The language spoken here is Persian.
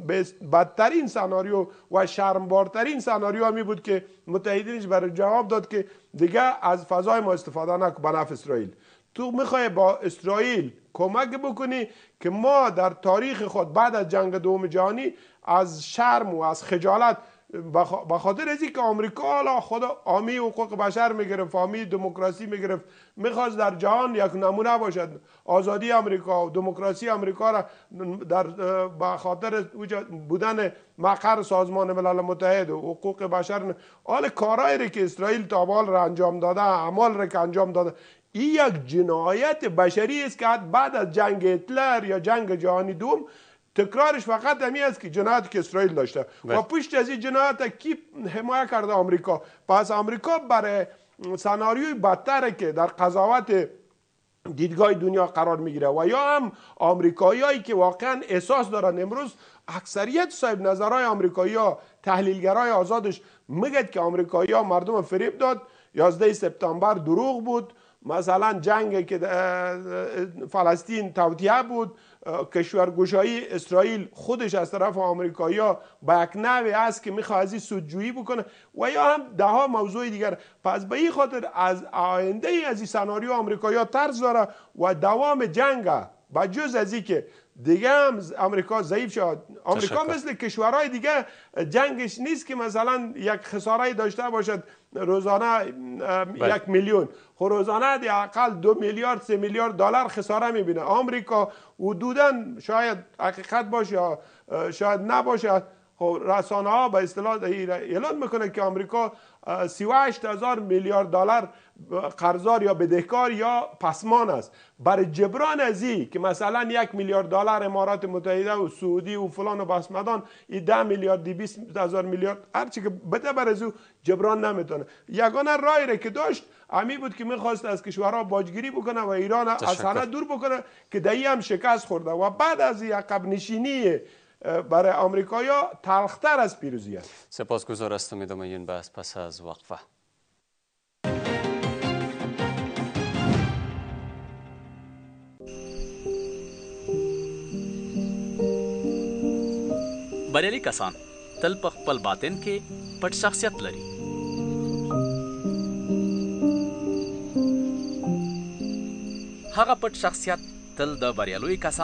بدترین سناریو و شرمبارترین سناریو همی بود که متحدینش برای جواب داد که دیگه از فضای ما استفاده نکن به نفع اسرائیل. تو میخوای با اسرائیل کمک بکنی که ما در تاریخ خود بعد از جنگ دوم جهانی از شرم و از خجالت به خاطر از که آمریکا حالا خود حامی حقوق بشر میگرفت، حامی دموکراسی میگرفت، میخواست در جهان یک نمونه باشد، آزادی آمریکا و دموکراسی آمریکا را در به خاطر بودن مقر سازمان ملل متحد و حقوق بشر، حال کارهایی که اسرائیل تا حال را انجام داده، اعمال را که انجام داده، این یک جنایت بشری است که بعد از جنگ هیتلر یا جنگ جهانی دوم تکرارش فقط همی است که جنایت که اسرائیل داشته و پشت از این جنایت کی حمایت کرده؟ آمریکا. پس آمریکا برای سناریوی بدتر که در قضاوت دیدگاه دنیا قرار میگیره و یا هم آمریکاییایی که واقعا احساس دارن، امروز اکثریت صاحب نظرهای آمریکایی‌ها، تحلیلگرای آزادش میگد که آمریکایی‌ها مردم فریب داد، 11 سپتامبر دروغ بود، مثلا جنگ که فلسطین توطئه بود، کشورگشایی اسرائیل خودش از طرف آمریکایی‌ها به یک نوعی است که میخواد از این سودجویی بکنه و یا هم ده ها موضوع دیگر. پس به این خاطر از آینده از این سناریو آمریکایی‌ها ترس داره و دوام جنگ با جز از این که دیگه هم امریکا ضعیف شد. آمریکا مثل کشورهای دیگه جنگش نیست که مثلا یک خساره داشته باشد روزانه 1 میلیون، خب روزانه اقل 2 میلیارد 3 میلیارد دلار خساره میبینه. آمریکا حدودا شاید حقیقت باشه یا شاید نباشه، خب رسانه ها به اصطلاح اعلان میکنه که آمریکا 38,000 میلیارد دلار قرضدار یا بدهکار یا پسمان است. برای جبران از این که مثلا 1 میلیارد دلار امارات متحده و سعودی و فلان و بسمدان 10 میلیارد 200,000 میلیارد هرچی که بده بر از او جبران نمیتونه. یگانه راهی که داشت امی بود که میخواست از کشورها باجگیری بکنه و ایران از همه دور بکنه که دایی هم شکست خورده و بعد از عقب نشینی برای آمریکایا تلختر از پیروزی است. سپاسگزار هستم. ادامه این بحث پس از وقفه. بریالي کسان تل په خپل باطن کې پټ شخصیت لري. هغه پټ شخصیت تل د بریالوي کسانو